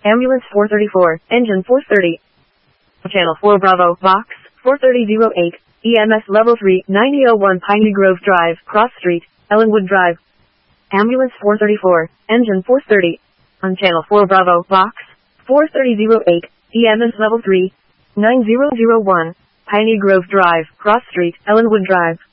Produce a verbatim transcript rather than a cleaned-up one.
Ambulance four thirty-four, engine four thirty. Channel four Bravo, box, four thirty oh eight, E M S level three, ninety oh one Piney Grove Drive, Cross Street, Ellenwood Drive. Ambulance four thirty-four, engine four thirty. On channel four Bravo, box, four thirty oh eight, E M S level three, nine zero zero one, Piney Grove Drive, Cross Street, Ellenwood Drive.